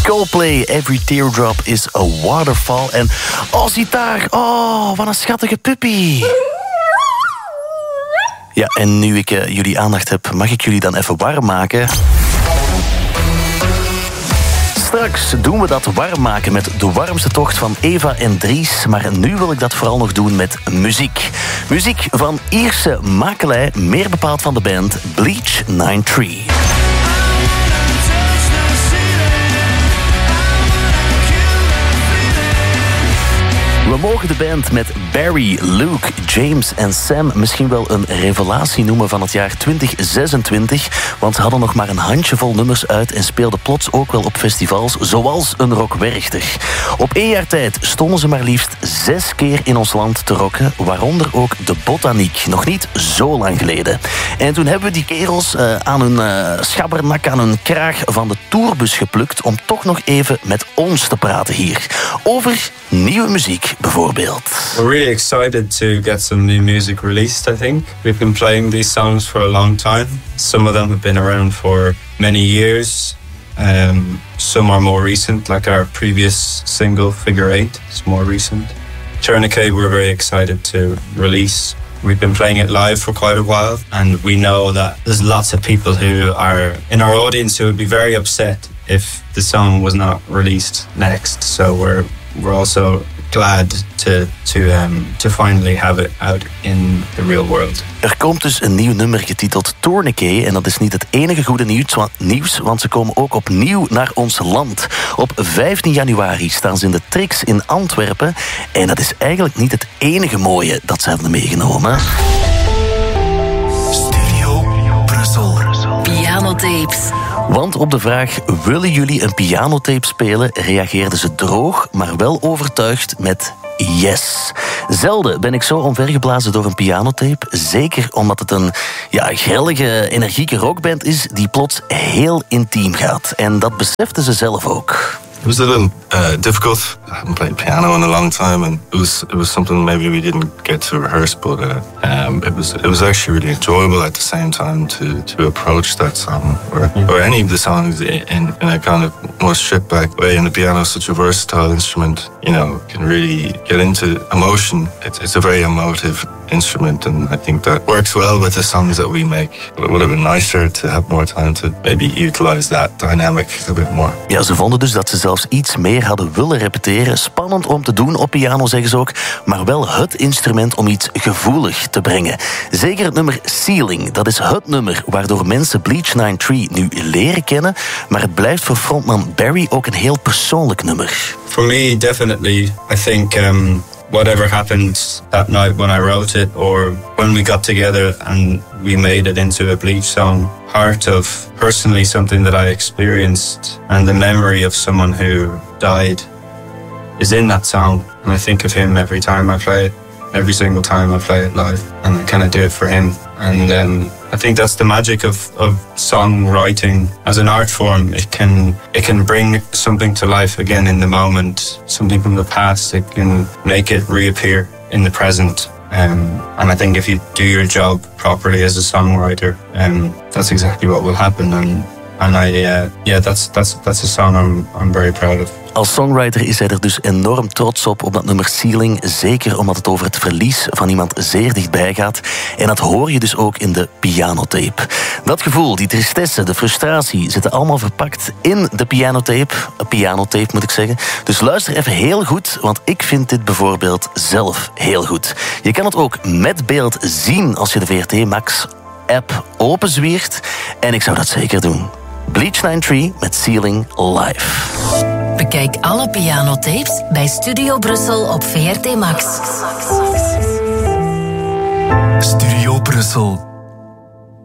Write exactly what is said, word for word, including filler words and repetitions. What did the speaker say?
Coldplay, Every Teardrop is a Waterfall. En oh, ziet daar. Oh, wat een schattige puppy. Ja, en nu ik uh, jullie aandacht heb, mag ik jullie dan even warm maken. Straks doen we dat warm maken met de warmste tocht van Eva en Dries. Maar nu wil ik dat vooral nog doen met muziek. Muziek van Ierse makelij, meer bepaald van de band Bleach negenennegentig. We mogen de band met Barry, Luke, James en Sam misschien wel een revelatie noemen van het jaar twintig zesentwintig. Want ze hadden nog maar een handjevol nummers uit en speelden plots ook wel op festivals zoals een Rock Werchter. Op één jaar tijd stonden ze maar liefst zes keer in ons land te rocken, waaronder ook de Botaniek, nog niet zo lang geleden. En toen hebben we die kerels uh, aan hun uh, schabbernak, aan hun kraag van de tourbus geplukt om toch nog even met ons te praten hier. Over nieuwe muziek bijvoorbeeld. We're really excited to get some new music released, I think. We've been playing these songs for a long time. Some of them have been around for many years. Um, some are more recent, like our previous single, Figure Eight, is more recent. Tourniquet we're very excited to release. We've been playing it live for quite a while, and we know that there's lots of people who are in our audience who would be very upset if the song was not released next. So we're we're also glad to to um to finally have it out in the real world. Er komt dus een nieuw nummer getiteld Tourniquet en dat is niet het enige goede nieuws, want ze komen ook opnieuw naar ons land. Op vijftien januari staan ze in de Trix in Antwerpen en dat is eigenlijk niet het enige mooie dat ze hebben meegenomen. Studio Brussel. Pianotapes. Want op de vraag, willen jullie een pianotape spelen, reageerden ze droog, maar wel overtuigd met yes. Zelden ben ik zo omvergeblazen door een pianotape, zeker omdat het een ja, grillige, energieke rockband is die plots heel intiem gaat. En dat beseften ze zelf ook. It was a little uh, difficult. I haven't played piano in a long time, and it was it was something maybe we didn't get to rehearse, but uh, um, it was it was actually really enjoyable at the same time to, to approach that song or, or any of the songs in, in a kind of more stripped back way. And the piano is such a versatile instrument, you know, can really get into emotion. It's it's a very emotive instrument, and I think that works well with the songs that we make. It would have been nicer to have more time to maybe utilize that dynamic a bit more. Ja, ze vonden dus dat ze zelfs iets meer hadden willen repeteren. Spannend om te doen op piano, zeggen ze ook, maar wel het instrument om iets gevoelig te brengen. Zeker het nummer Ceiling, dat is het nummer waardoor mensen Bleach negenennegentig nu leren kennen, maar het blijft voor frontman Barry ook een heel persoonlijk nummer. For me, definitely, I think um, whatever happened that night when I wrote it, or when we got together and we made it into a Bleach song, part of personally something that I experienced, and the memory of someone who died is in that song. And I think of him every time I play it, every single time I play it live, and I kind of do it for him. And um, I think that's the magic of, of songwriting as an art form. It can it can bring something to life again in the moment, something from the past. It can make it reappear in the present. Um, and I think if you do your job properly as a songwriter, um, that's exactly what will happen. And and I uh, yeah, that's that's that's a song I'm I'm very proud of. Als songwriter is hij er dus enorm trots op, op dat nummer Ceiling. Zeker omdat het over het verlies van iemand zeer dichtbij gaat. En dat hoor je dus ook in de pianotape. Dat gevoel, die tristesse, de frustratie zitten allemaal verpakt in de pianotape. Een pianotape moet ik zeggen. Dus luister even heel goed, want ik vind dit bijvoorbeeld zelf heel goed. Je kan het ook met beeld zien als je de V R T Max app openzwiert. En ik zou dat zeker doen. Bleach negenennegentig met Ceiling live. Bekijk alle pianotapes bij Studio Brussel op V R T Max. Studio Brussel.